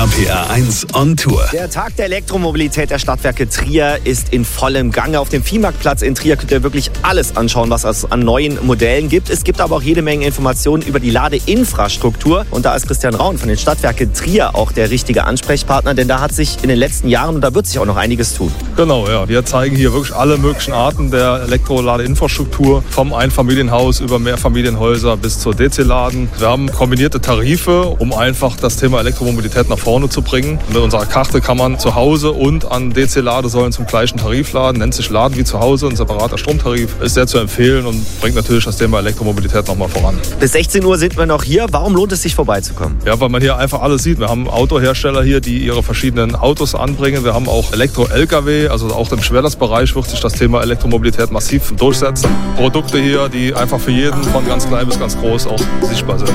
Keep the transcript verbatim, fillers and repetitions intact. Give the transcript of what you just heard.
R P R eins on Tour. Der Tag der Elektromobilität der Stadtwerke Trier ist in vollem Gange. Auf dem Viehmarktplatz in Trier könnt ihr wirklich alles anschauen, was es an neuen Modellen gibt. Es gibt aber auch jede Menge Informationen über die Ladeinfrastruktur. Und da ist Christian Raun von den Stadtwerken Trier auch der richtige Ansprechpartner, denn da hat sich in den letzten Jahren, und da wird sich auch noch einiges tun. Genau, ja. Wir zeigen hier wirklich alle möglichen Arten der Elektroladeinfrastruktur, vom Einfamilienhaus über Mehrfamilienhäuser bis zur D C-Laden. Wir haben kombinierte Tarife, um einfach das Thema Elektromobilität nach vorne zu bringen. Mit unserer Karte kann man zu Hause und an D C-Ladesäulen zum gleichen Tarif laden. Nennt sich Laden wie zu Hause, ein separater Stromtarif. Ist sehr zu empfehlen und bringt natürlich das Thema Elektromobilität nochmal voran. Bis sechzehn Uhr sind wir noch hier. Warum lohnt es sich, vorbeizukommen? Ja, weil man hier einfach alles sieht. Wir haben Autohersteller hier, die ihre verschiedenen Autos anbringen. Wir haben auch Elektro-L K W, also auch im Schwerlastbereich wird sich das Thema Elektromobilität massiv durchsetzen. Produkte hier, die einfach für jeden von ganz klein bis ganz groß auch sichtbar sind.